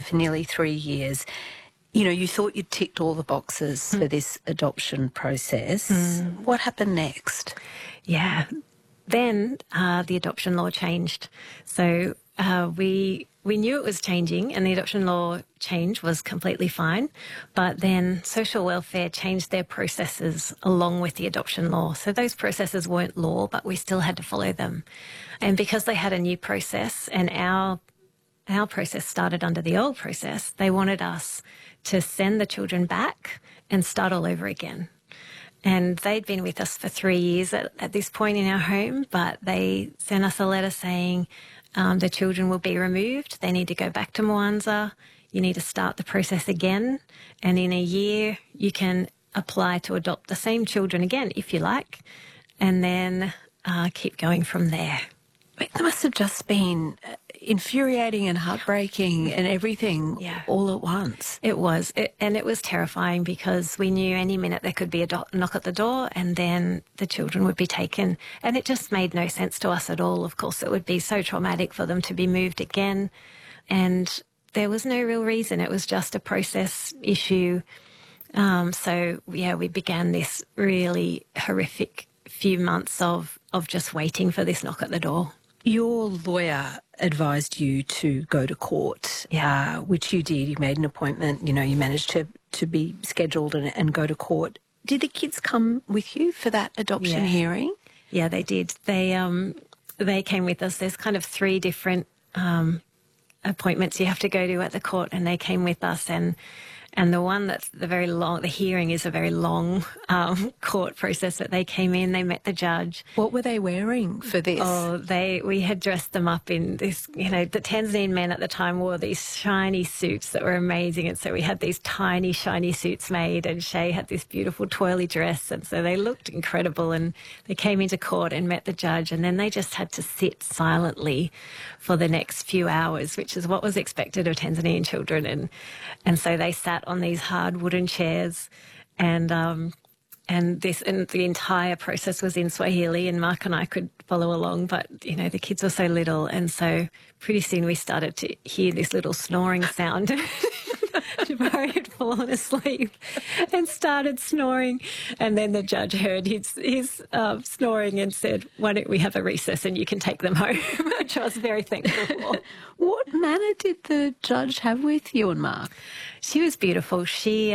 for nearly 3 years. You know, you thought you'd ticked all the boxes for this adoption process. What happened next? Yeah. Then the adoption law changed. So we knew it was changing, and the adoption law change was completely fine. But then social welfare changed their processes along with the adoption law. So those processes weren't law, but we still had to follow them. And because they had a new process and our process started under the old process, they wanted us to send the children back and start all over again. And they'd been with us for 3 years at this point in our home, but they sent us a letter saying the children will be removed. They need to go back to Mwanza. You need to start the process again. And in a year, you can apply to adopt the same children again, if you like, and then keep going from there. It must have just been infuriating and heartbreaking and everything all at once. It was. And it was terrifying because we knew any minute there could be a knock at the door and then the children would be taken. And it just made no sense to us at all. Of course, it would be so traumatic for them to be moved again. And there was no real reason. It was just a process issue. So, we began this really horrific few months of just waiting for this knock at the door. Your lawyer advised you to go to court, which you did. You made an appointment. You know, you managed to be scheduled and go to court. Did the kids come with you for that adoption hearing? Yeah, they did. They came with us. There's kind of 3 different appointments you have to go to at the court, and they came with us. And the one that's the hearing is a very long court process that they came in. They met the judge. What were they wearing for this? Oh, we had dressed them up in this, the Tanzanian men at the time wore these shiny suits that were amazing. And so we had these tiny, shiny suits made, and Shay had this beautiful twirly dress. And so they looked incredible. And they came into court and met the judge. And then they just had to sit silently for the next few hours, which is what was expected of Tanzanian children. And so they sat on these hard wooden chairs, and the entire process was in Swahili, and Mark and I could follow along, but the kids were so little, and so pretty soon we started to hear this little snoring sound. Jabari had fallen asleep and started snoring, and then the judge heard his snoring and said, "Why don't we have a recess and you can take them home?" Which I was very thankful for. What manner did the judge have with you and Mark? She was beautiful. She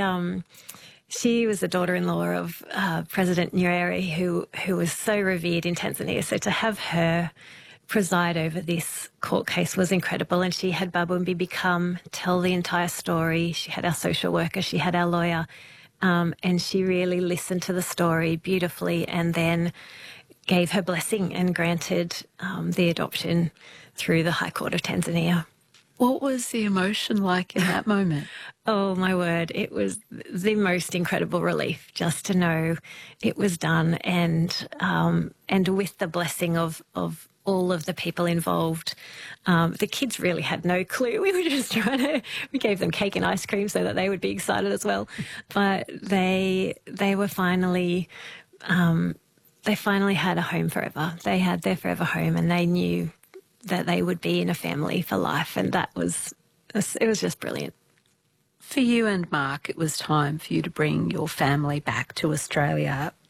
was the daughter-in-law of President Nyerere, who was so revered in Tanzania. So to have her preside over this court case was incredible. And she had Babu Mbibi come tell the entire story. She had our social worker. She had our lawyer. And she really listened to the story beautifully and then gave her blessing and granted the adoption through the High Court of Tanzania. What was the emotion like in that moment? Oh, my word. It was the most incredible relief just to know it was done, and with the blessing of all of the people involved. The kids really had no clue. We were just we gave them cake and ice cream so that they would be excited as well. But they were finally, they finally had a home forever. They had their forever home, and they knew that they would be in a family for life, and it was just brilliant. For you and Mark, it was time for you to bring your family back to Australia.